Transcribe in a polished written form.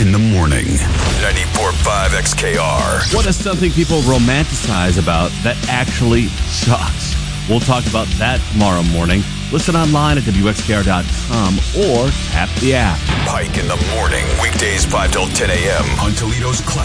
in the morning. 94.5 XKR. What is something people romanticize about that actually sucks? We'll talk about that tomorrow morning. Listen online at WXKR.com or tap the app. Pike in the morning. Weekdays 5 till 10 a.m. on Toledo's